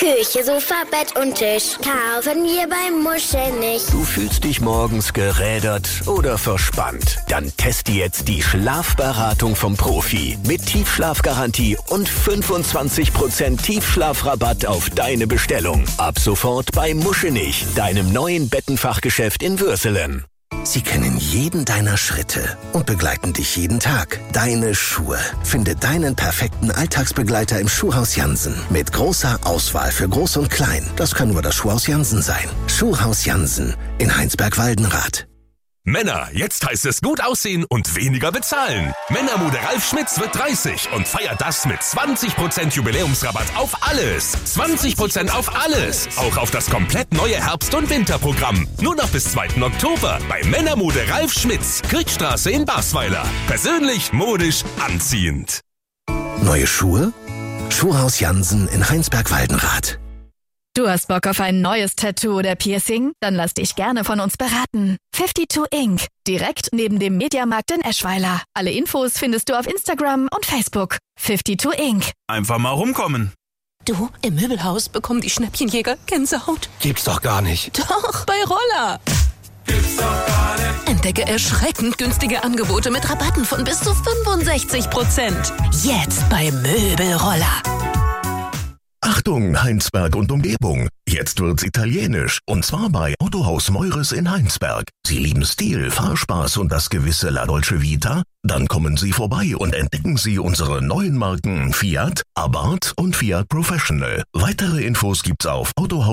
Küche, Sofa, Bett und Tisch kaufen wir beim Muschelnich. Du fühlst dich morgens gerädert oder verspannt? Dann teste jetzt die Schlafberatung vom Profi mit Tiefschlafgarantie und 25% Tiefschlafrabatt auf deine Bestellung. Ab sofort bei Muschelnich, deinem neuen Bettenfachgeschäft in Würselen. Sie kennen jeden deiner Schritte und begleiten dich jeden Tag. Deine Schuhe. Finde deinen perfekten Alltagsbegleiter im Schuhhaus Jansen. Mit großer Auswahl für Groß und Klein. Das kann nur das Schuhhaus Jansen sein. Schuhhaus Jansen in Heinsberg-Waldenrath. Männer, jetzt heißt es gut aussehen und weniger bezahlen. Männermode Ralf Schmitz wird 30 und feiert das mit 20% Jubiläumsrabatt auf alles. 20% auf alles. Auch auf das komplett neue Herbst- und Winterprogramm. Nur noch bis 2. Oktober bei Männermode Ralf Schmitz. Kriegstraße in Basweiler. Persönlich, modisch, anziehend. Neue Schuhe? Schuhhaus Jansen in Heinsberg-Waldenrath. Du hast Bock auf ein neues Tattoo oder Piercing? Dann lass dich gerne von uns beraten. 52 Ink. Direkt neben dem Mediamarkt in Eschweiler. Alle Infos findest du auf Instagram und Facebook. 52 Ink. Einfach mal rumkommen. Du, im Möbelhaus bekommen die Schnäppchenjäger Gänsehaut. Gibt's doch gar nicht. Doch, bei Roller. Gibt's doch gar nicht. Entdecke erschreckend günstige Angebote mit Rabatten von bis zu 65%. Jetzt bei Möbelroller. Achtung, Heinsberg und Umgebung. Jetzt wird's italienisch. Und zwar bei Autohaus Meures in Heinsberg. Sie lieben Stil, Fahrspaß und das gewisse La Dolce Vita? Dann kommen Sie vorbei und entdecken Sie unsere neuen Marken Fiat, Abarth und Fiat Professional. Weitere Infos gibt's auf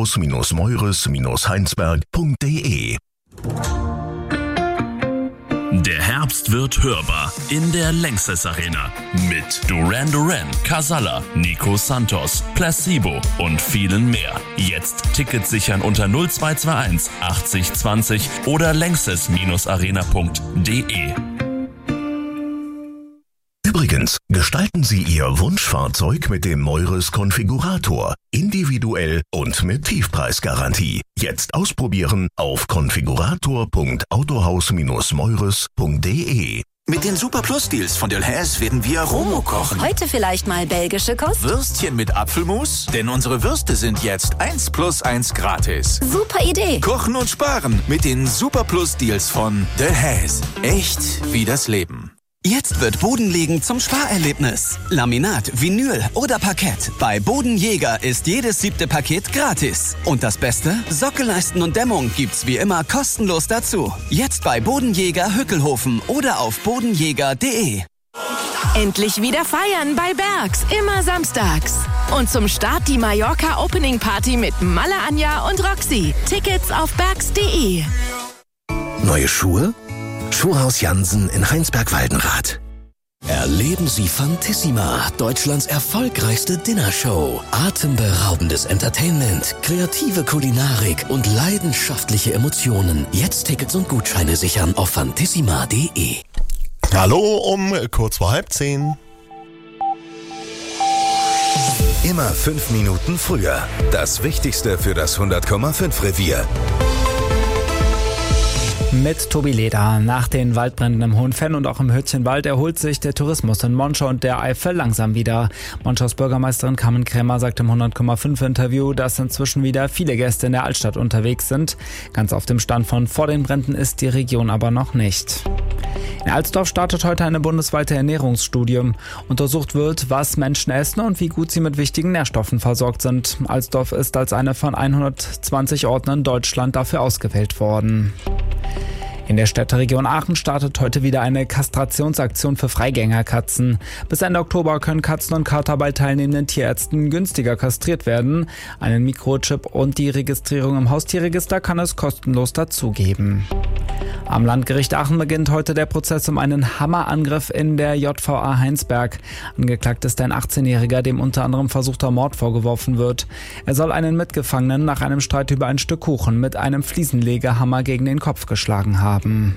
autohaus-meures-heinsberg.de. Der Herbst wird hörbar in der Lanxess Arena mit Duran Duran, Casalla, Nico Santos, Placebo und vielen mehr. Jetzt Tickets sichern unter 0221 80 20 oder lanxess-arena.de. Übrigens, gestalten Sie Ihr Wunschfahrzeug mit dem Meures Konfigurator. Individuell und mit Tiefpreisgarantie. Jetzt ausprobieren auf konfigurator.autohaus-meures.de. Mit den Super Plus Deals von Delhaize werden wir Romo kochen. Heute vielleicht mal belgische Kost? Würstchen mit Apfelmus? Denn unsere Würste sind jetzt 1+1 gratis. Super Idee. Kochen und sparen mit den Super Plus Deals von Delhaize. Echt wie das Leben. Jetzt wird Bodenlegen zum Sparerlebnis. Laminat, Vinyl oder Parkett. Bei Bodenjäger ist jedes 7. Paket gratis. Und das Beste? Sockelleisten und Dämmung gibt's wie immer kostenlos dazu. Jetzt bei Bodenjäger Hückelhofen oder auf bodenjäger.de. Endlich wieder feiern bei Bergs, immer samstags. Und zum Start die Mallorca Opening Party mit Malle Anja und Roxy. Tickets auf bergs.de. Neue Schuhe? Schuhhaus Jansen in Heinsberg-Waldenrath. Erleben Sie Fantissima, Deutschlands erfolgreichste Dinnershow. Atemberaubendes Entertainment, kreative Kulinarik und leidenschaftliche Emotionen. Jetzt Tickets und Gutscheine sichern auf fantissima.de. Hallo um kurz vor 9:30. Immer 5 Minuten früher. Das Wichtigste für das 100,5 Revier. Mit Tobi Leder. Nach den Waldbränden im Hohenfenn und auch im Hütchenwald erholt sich der Tourismus in Monschau und der Eifel langsam wieder. Monschaus Bürgermeisterin Carmen Krämer sagt im 100,5 Interview, dass inzwischen wieder viele Gäste in der Altstadt unterwegs sind. Ganz auf dem Stand von vor den Bränden ist die Region aber noch nicht. In Alsdorf startet heute eine bundesweite Ernährungsstudie. Untersucht wird, was Menschen essen und wie gut sie mit wichtigen Nährstoffen versorgt sind. Alsdorf ist als eine von 120 Orten in Deutschland dafür ausgewählt worden. In der Städteregion Aachen startet heute wieder eine Kastrationsaktion für Freigängerkatzen. Bis Ende Oktober können Katzen und Kater bei teilnehmenden Tierärzten günstiger kastriert werden. Einen Mikrochip und die Registrierung im Haustierregister kann es kostenlos dazugeben. Am Landgericht Aachen beginnt heute der Prozess um einen Hammerangriff in der JVA Heinsberg. Angeklagt ist ein 18-Jähriger, dem unter anderem versuchter Mord vorgeworfen wird. Er soll einen Mitgefangenen nach einem Streit über ein Stück Kuchen mit einem Fliesenlegehammer gegen den Kopf geschlagen haben.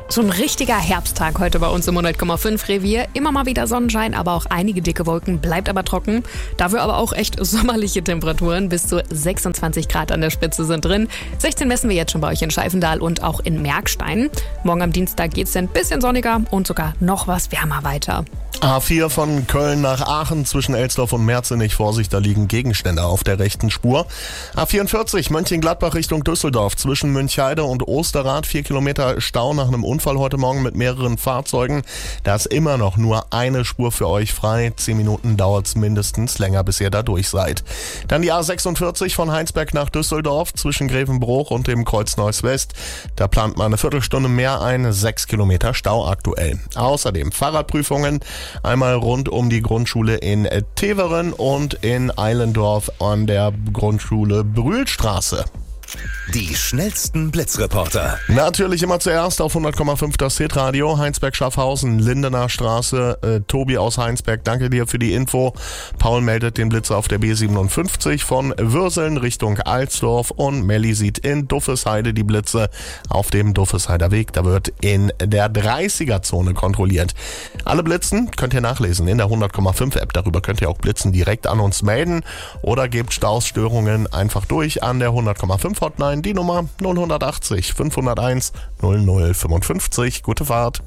So ein richtiger Herbsttag heute bei uns im 100,5 Revier. Immer mal wieder Sonnenschein, aber auch einige dicke Wolken, bleibt aber trocken. Dafür aber auch echt sommerliche Temperaturen. Bis zu 26 Grad an der Spitze sind drin. 16 messen wir jetzt schon bei euch in Scheifendal und auch in Merkstein. Morgen am Dienstag geht's dann ein bisschen sonniger und sogar noch was wärmer weiter. A4 von Köln nach Aachen zwischen Elsdorf und Merzenich. Vorsicht, da liegen Gegenstände auf der rechten Spur. A44 Mönchengladbach Richtung Düsseldorf zwischen Münchheide und Osterrad. 4 Kilometer Stau nach einem Unfall heute Morgen mit mehreren Fahrzeugen. Da ist immer noch nur eine Spur für euch frei. 10 Minuten dauert es mindestens länger, bis ihr da durch seid. Dann die A46 von Heinsberg nach Düsseldorf zwischen Grevenbruch und dem Kreuz Neuss West. Da plant man eine Viertelstunde mehr ein. 6 Kilometer Stau aktuell. Außerdem Fahrradprüfungen. Einmal rund um die Grundschule in Teveren und in Eilendorf an der Grundschule Brühlstraße. Die schnellsten Blitzreporter. Natürlich immer zuerst auf 100,5 das Hitradio. Heinsberg-Schaffhausen, Lindener Straße. Tobi aus Heinsberg, danke dir für die Info. Paul meldet den Blitzer auf der B57 von Würseln Richtung Alsdorf und Melli sieht in Duffesheide die Blitze auf dem Duffesheider Weg. Da wird in der 30er-Zone kontrolliert. Alle Blitzen könnt ihr nachlesen in der 100,5 App. Darüber könnt ihr auch Blitzen direkt an uns melden oder gebt Stausstörungen einfach durch an der 100,5 Hotline, die Nummer 0180 501 0055. Gute Fahrt.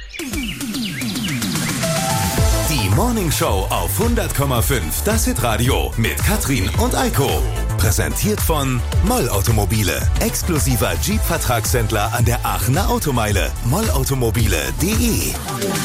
Die Morning Show auf 100,5 das Hitradio mit Katrin und Eiko. Präsentiert von Moll Automobile. Exklusiver Jeep-Vertragshändler an der Aachener Automeile. mollautomobile.de